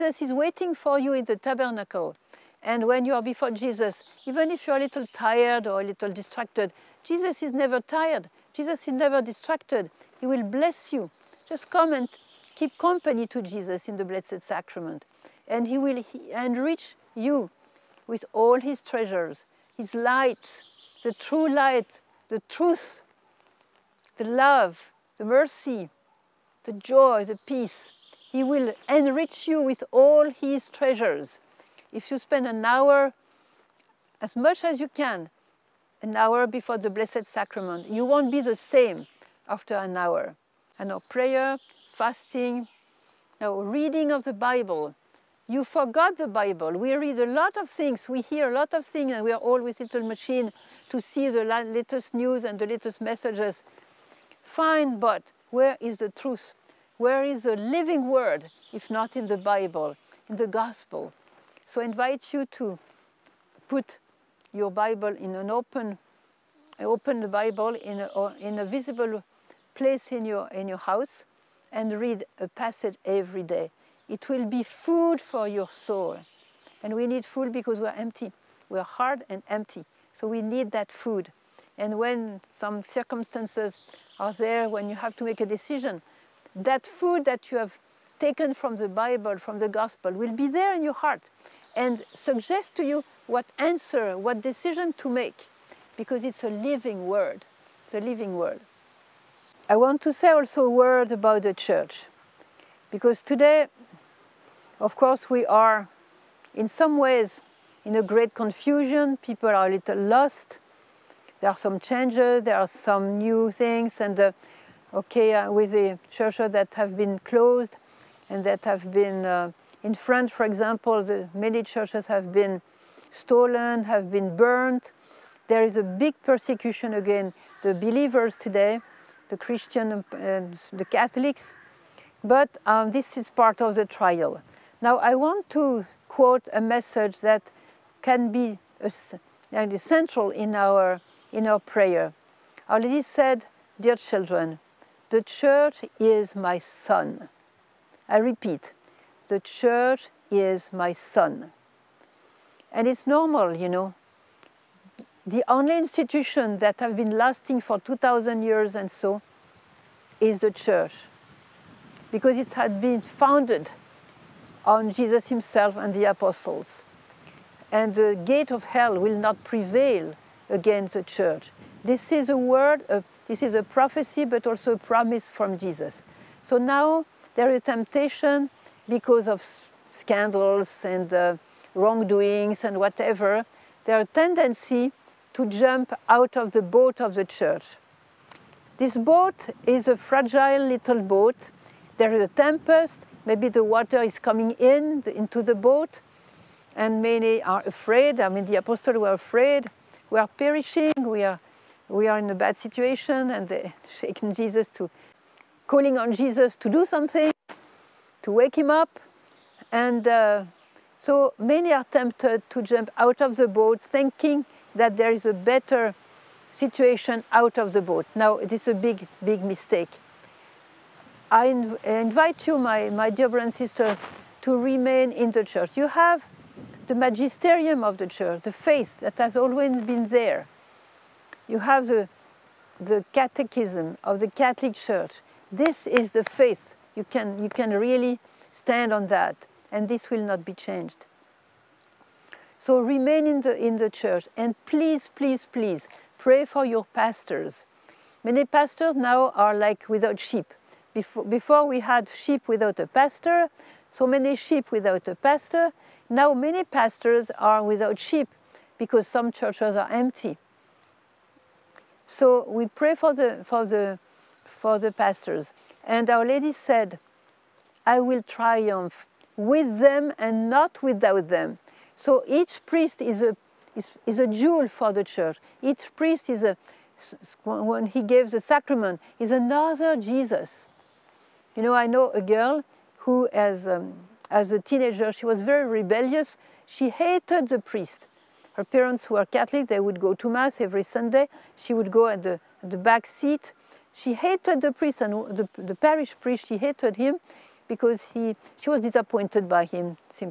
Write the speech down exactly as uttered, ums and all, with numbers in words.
Jesus is waiting for you in the tabernacle. And when you are before Jesus, even if you're a little tired or a little distracted, Jesus is never tired. Jesus is never distracted. He will bless you. Just come and keep company to Jesus in the Blessed Sacrament. And he will enrich you with all his treasures, his light, the true light, the truth, the love, the mercy, the joy, the peace. He will enrich you with all his treasures. If you spend an hour, as much as you can, an hour before the Blessed Sacrament, you won't be the same after an hour. And now prayer, fasting, now reading of the Bible. You forgot the Bible. We read a lot of things, we hear a lot of things, and we are all with little machine to see the latest news and the latest messages. Fine, but where is the truth? Where is the living word, if not in the Bible, in the Gospel? So I invite you to put your Bible in an open, open the Bible in a, in a visible place in your, in your house and read a passage every day. It will be food for your soul. And we need food because we're empty. We're hard and empty. So we need that food. And when some circumstances are there, when you have to make a decision, that food that you have taken from the Bible, from the Gospel, will be there in your heart and suggest to you what answer, what decision to make, because it's a living word, the living word. I want to say also a word about the church, because today, of course, we are in some ways in a great confusion. People are a little lost. There are some changes, there are some new things, and uh, okay, uh, with the churches that have been closed and that have been, uh, in France, for example, the, many churches have been stolen, have been burned. There is a big persecution against the believers today, the Christian and the Catholics, but um, this is part of the trial. Now, I want to quote a message that can be a, central in our, in our prayer. Our Lady said, "Dear children, the church is my son." I repeat, the church is my son. And it's normal, you know. The only institution that have been lasting for two thousand years and so is the church, because it had been founded on Jesus himself and the apostles. And the gate of hell will not prevail against the church. This is a word, uh, this is a prophecy, but also a promise from Jesus. So now there is a temptation because of scandals and uh, wrongdoings and whatever. There is a tendency to jump out of the boat of the church. This boat is a fragile little boat. There is a tempest. Maybe the water is coming in into the boat, and many are afraid. I mean, the apostles were afraid. We are perishing. We are, we are in a bad situation, and they're shaking Jesus to, calling on Jesus to do something, to wake him up. And uh, so many are tempted to jump out of the boat, thinking that there is a better situation out of the boat. Now, it is a big, big mistake. I inv invite you, my, my dear brother and sister, to remain in the church. You have the magisterium of the church, the faith that has always been there. You have the, the catechism of the Catholic Church. This is the faith. You can, you can really stand on that, and this will not be changed. So remain in the, in the church, and please, please, please, pray for your pastors. Many pastors now are like without sheep. Before, before we had sheep without a pastor, so many sheep without a pastor. Now many pastors are without sheep because some churches are empty. So we pray for the, for the, for the pastors. And Our Lady said, "I will triumph with them and not without them." So each priest is a, is, is a jewel for the church. Each priest is a, when he gives the sacrament, is another Jesus. You know, I know a girl who, as, um, as a teenager, she was very rebellious. She hated the priest. Her parents who were Catholic, they would go to Mass every Sunday. She would go at the, at the back seat. She hated the priest, and the, the parish priest, she hated him because he, she was disappointed by him.